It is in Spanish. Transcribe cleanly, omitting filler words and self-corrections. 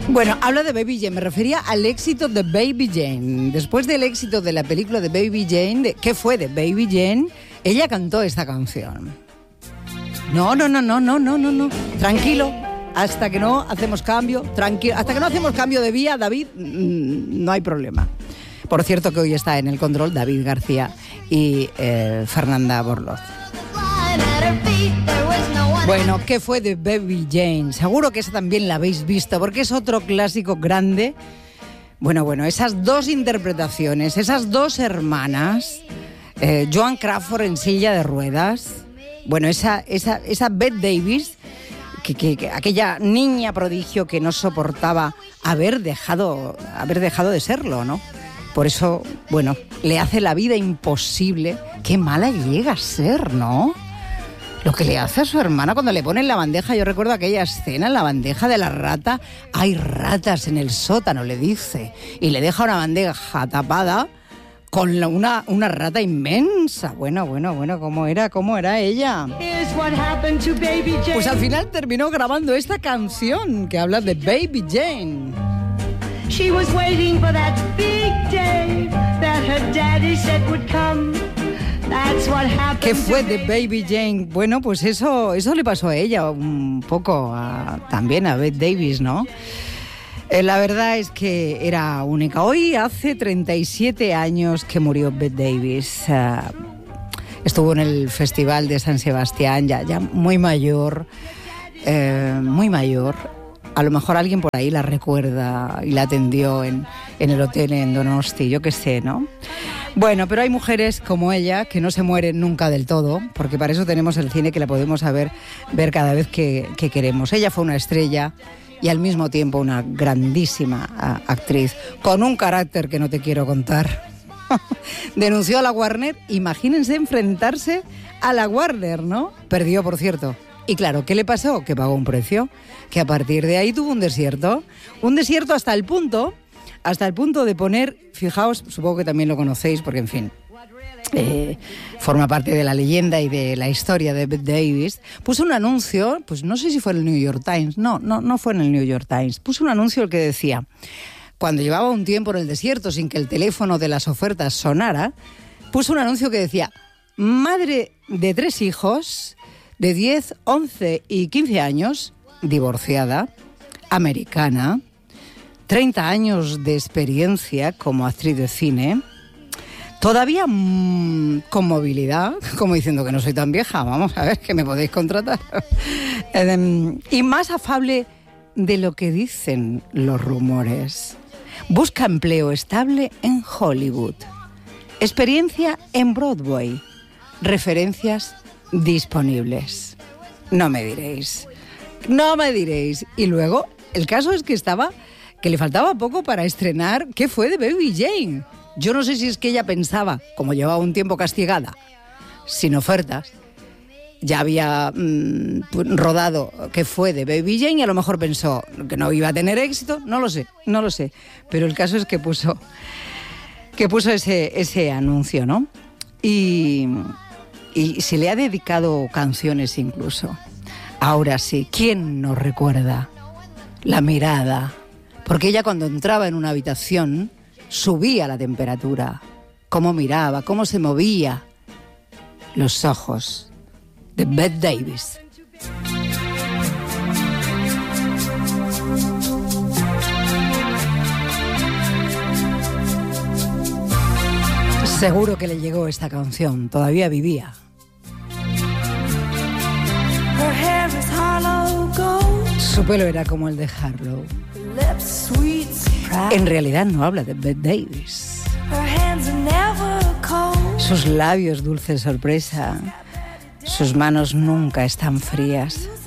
Bueno, habla de Baby Jane, me refería al éxito de Baby Jane. Después del éxito de la película de Baby Jane, ¿qué fue de Baby Jane? Ella cantó esta canción. No. Tranquilo, hasta que no hacemos cambio, tranquilo, hasta que no hacemos cambio de vía, David, no hay problema. Por cierto que hoy está en el control David García y Fernanda Borloz. Bueno, ¿qué fue de Baby Jane? Seguro que esa también la habéis visto, porque es otro clásico grande. Bueno, esas dos interpretaciones, esas dos hermanas, Joan Crawford en silla de ruedas, bueno, esa Bette Davis, que aquella niña prodigio que no soportaba haber dejado de serlo, ¿no? Por eso, bueno, le hace la vida imposible. Qué mala llega a ser, ¿no? Lo que le hace a su hermana cuando le pone en la bandeja, yo recuerdo aquella escena en la bandeja de la rata, hay ratas en el sótano, le dice, y le deja una bandeja tapada con una rata inmensa. Bueno, ¿cómo era ella? Pues al final terminó grabando esta canción que habla de Baby Jane. She was waiting for that big day that her daddy said would come. ¿Qué fue de Baby Jane? Bueno, pues eso le pasó a ella un poco, también a Bette Davis, ¿no? La verdad es que era única. Hoy hace 37 años que murió Bette Davis. Estuvo en el Festival de San Sebastián, ya muy mayor, A lo mejor alguien por ahí la recuerda y la atendió en el hotel en Donosti, yo qué sé, ¿no? Bueno, pero hay mujeres como ella que no se mueren nunca del todo, porque para eso tenemos el cine, que la podemos ver cada vez que queremos. Ella fue una estrella y al mismo tiempo una grandísima actriz, con un carácter que no te quiero contar. Denunció a la Warner, imagínense enfrentarse a la Warner, ¿no? Perdió, por cierto. Y claro, ¿qué le pasó? Que pagó un precio, que a partir de ahí tuvo un desierto hasta el punto de poner, fijaos, supongo que también lo conocéis, porque en fin, forma parte de la leyenda y de la historia de Bette Davis. Puso un anuncio, pues no sé si fue en el New York Times, no fue en el New York Times, puso un anuncio que decía, cuando llevaba un tiempo en el desierto sin que el teléfono de las ofertas sonara, puso un anuncio que decía, madre de 3 hijos, de 10, 11 y 15 años, divorciada, americana, 30 años de experiencia como actriz de cine, todavía con movilidad, como diciendo que no soy tan vieja, vamos a ver, que me podéis contratar, y más afable de lo que dicen los rumores. Busca empleo estable en Hollywood, experiencia en Broadway, referencias disponibles. No me diréis. Y luego, el caso es que le faltaba poco para estrenar ¿Qué fue de Baby Jane? Yo no sé si es que ella pensaba, como llevaba un tiempo castigada, sin ofertas, ya había rodado ¿Qué fue de Baby Jane? Y a lo mejor pensó que no iba a tener éxito, no lo sé. Pero el caso es que puso ese anuncio, ¿no? Y se le ha dedicado canciones incluso. Ahora sí, ¿quién nos recuerda? La mirada. Porque ella cuando entraba en una habitación subía la temperatura. Cómo miraba, cómo se movía. Los ojos de Bette Davis. Seguro que le llegó esta canción, todavía vivía. Su pelo era como el de Harlow. En realidad no habla de Bette Davis. Sus labios dulce sorpresa, sus manos nunca están frías.